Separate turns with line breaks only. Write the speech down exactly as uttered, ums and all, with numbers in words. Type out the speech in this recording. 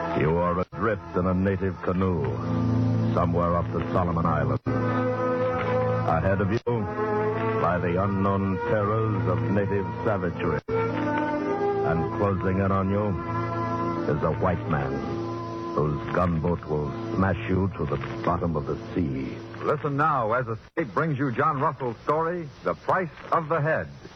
You are adrift in a native canoe somewhere off the Solomon Islands. Ahead of you lie the unknown terrors of native savagery. And closing in on you is a white man whose gunboat will smash you to the bottom of the sea.
Listen now as Escape brings you John Russell's story, The Price of the Head.